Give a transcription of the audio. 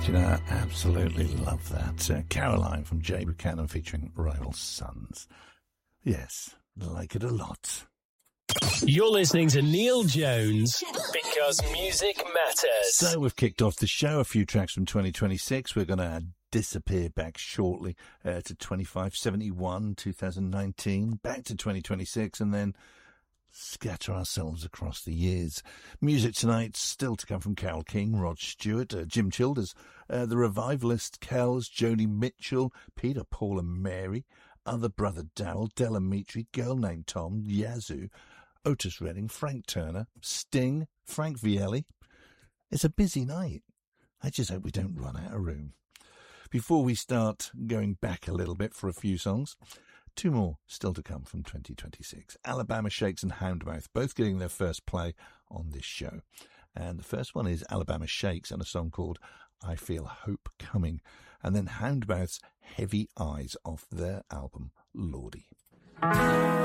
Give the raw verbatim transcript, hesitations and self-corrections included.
Do you know, I absolutely love that. Uh, Caroline from Jay Buchanan featuring Rival Sons. Yes, like it a lot. You're listening to Neil Jones because music matters. So we've kicked off the show, a few tracks from twenty twenty-six. We're going to disappear back shortly uh, to twenty-five seventy-one, two thousand nineteen, back to twenty twenty-six, and then scatter ourselves across the years. Music tonight still to come from Carole King, Rod Stewart, uh, Jim Childers, uh, The Revivalist, Kells, Joni Mitchell, Peter, Paul and Mary, Other Brother Darrell, Del Amitri, Girl Named Tom, Yazoo, Otis Redding, Frank Turner, Sting, Frank Vielli. It's a busy night. I just hope we don't run out of room. Before we start going back a little bit for a few songs, two more still to come from twenty twenty-six. Alabama Shakes and Houndmouth, both getting their first play on this show. And the first one is Alabama Shakes and a song called I Feel Hope Coming. And then Houndmouth's Heavy Eyes off their album Lordy.